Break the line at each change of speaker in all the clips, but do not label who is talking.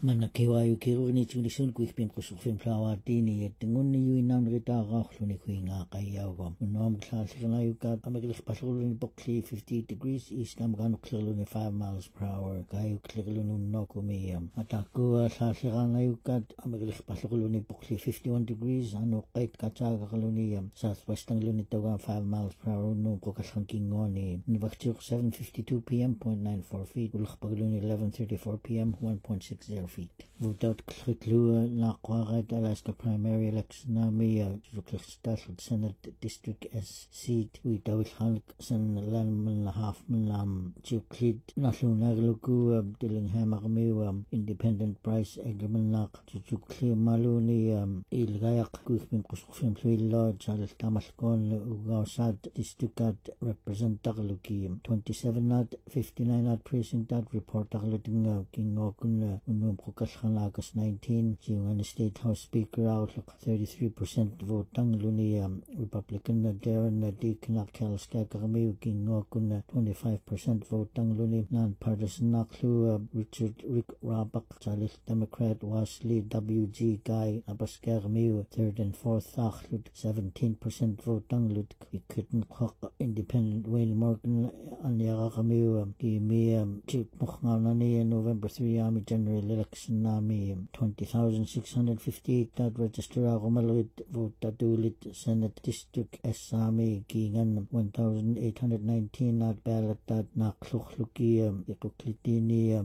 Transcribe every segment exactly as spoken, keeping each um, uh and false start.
Mana kewayu kiruni tulisun kuik pim kusufim plawatini tingun yu inam rita gakhluni kuinga kayawa unom klasikana yukat amaglich pasuluni bokli fifty degrees east amganu klirluni five miles per hour kayu klirluni nokumiyam atakua klasikana yukat amaglich pasuluni bokli fifty-one degrees anu kait kachaga kaluniyam southwest angluni tawa five miles per hour no kokashan kingoni nivakchuk seven fifty-two p m point nine four feet ulkhpagluni eleven thirty-four p m one point six zero feet. Without Kliklua, Nakwarat, Alaska primary election, Namia, Juklistal, Senate District S seat, without Hank, Sen Lanman, Halfman, Juklid, Nasunagluku, Dillingham Army, Independent Price, Egremanak, Jukli Maluni, Ilgayak, Kuchim Kusufim, Lodge, Charles Tamascon, Ugausad, District Representative twenty-seven not fifty-nine not precinct that report King Okun. August nineteen, Jiwan State House Speaker outlook thirty-three percent vote Tangluni Republican Darren Deakin Kalskakami King Okun twenty-five percent vote Tangluni non-partisan Naklu Richard Rick Rabak Charles Democrat Wesley W G Guy Abaskagami third and fourth Thachlut seventeen percent vote Tanglut Ikitten Independent Wayne Morgan Anyagami Gimi Chip Mukhanani November three Army General Election Nami twenty thousand six hundred fifty-eight that register Agumalit vote Tadulit Senate District Esami Gingan one thousand eight hundred nineteen not ballot that Nakluki Ikuklitini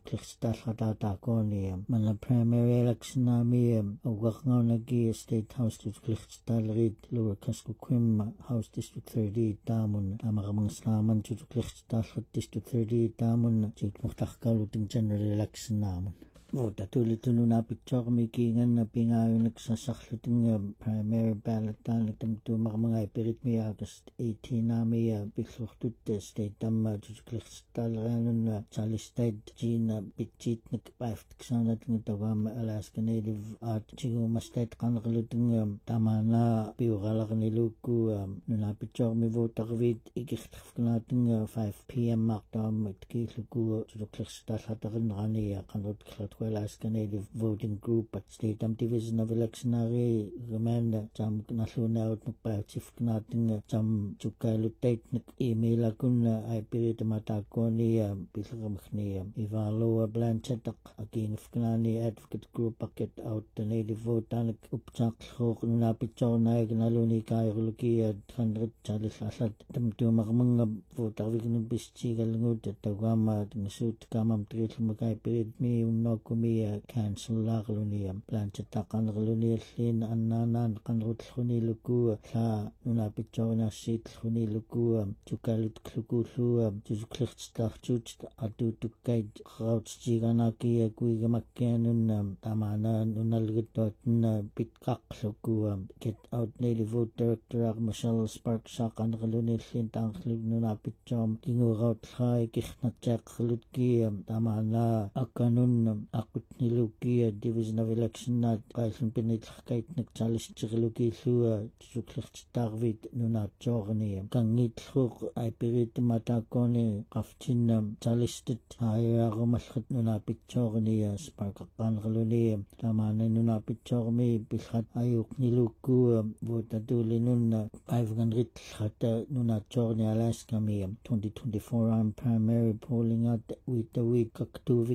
Tuzklichstalhatakoni Mana primary election Nami Awaknagi State House Tuzklichstalrit Lower Kaskukim House District thirty Tamun Amagamang Slaman Tuzklichstalhat District thirty Tamun Jikmukhtakkaluting general election namun. Vote tulitunu na picture making na pingayon nagsasakluting primary ballot talitam to mga pirit mi August eighteen na may bigluhtut state tam jujuklikstalranon chalisted Gina bitchit nagpaft sana ng tawam Alaska Native Art chigo mastet kanakaluting tama na piwala kaniluku na picture mi vote akvit ikiktaf nating five p m maktam itkikluku jujuklikstalhatakan rani kanot klat Alaska Native Voting Group at State Am Division of Electionary Remanda Jam Nasluna out Chief Knating Jam Chukalutate email akun ay pirit matako ni Pilkamni Ivalo Blanchetak again if Knani Advocate Group packet out the Native Vote and Upchak Hok Napicho Nag Naluni Kairuluki at hundred Charles Asad Tam to Magmanga vote Avigan Bistigal Nut at Tawama Suit Kamam Trill Makai Pirit me Nok Kumia cancel Laglunium, Planchetakan Glunial Lin Ananan, Kanrut Huniluku, La Nunapichona Sit Huniluku, Chukalit Klukutu, Juklichtstach Chucht, Adu to guide Rauts Giganaki, Guigamakan, Tamana, Nunalgitot, Pitkak Luku, get out Native Vote Director Michelle Spark Shak and Glunial Lin Tank Nunapichom, Kingo Rout High, Kichnachak Lutki, Tamana, Akanun. Akut niluki division of election na kailin pinitlakait nagchalis chikiluki lua juklichtarvit nuna chorni kangit luk ay pirit matakoni kafchin chalistit ayarumalkhat nuna pitchorni sparkakan kaluni tamana nuna pitchormi pilhat ayuk niluku votaduli nun five hundred khat nuna chorni Alaska mi twenty twenty-four arm primary polling at with the week aktu